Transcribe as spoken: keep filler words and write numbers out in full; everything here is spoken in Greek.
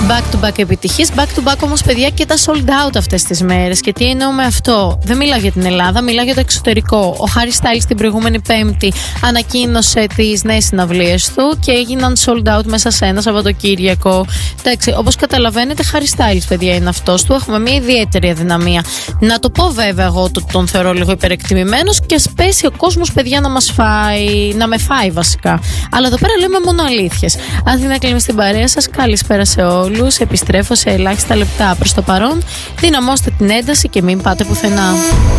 Back to back επιτυχίες, back to back όμως παιδιά και τα sold out αυτές τις μέρες. Και τι εννοώ με αυτό? Δεν μιλάω για την Ελλάδα, μιλάω για το εξωτερικό. Ο Harry Styles την προηγούμενη Πέμπτη ανακοίνωσε τις νέες συναυλίες του και έγιναν sold out μέσα σε ένα Σαββατοκύριακο. Εντάξει, όπως καταλαβαίνετε, Harry Styles παιδιά είναι αυτός, του έχουμε μια ιδιαίτερη αδυναμία. Να το πω βέβαια εγώ ότι τον θεωρώ λίγο υπερεκτιμημένος και ας πέσει ο κόσμος παιδιά να μας φάει, να με φάει βασικά. Αλλά εδώ πέρα λέμε μόνο αλήθειες. Αθήνα κλείνει στην παρέα σας, καλησπέρα σε όλους. Επιστρέφω σε ελάχιστα λεπτά. Προς το παρόν, δυναμώστε την ένταση και μην πάτε πουθενά.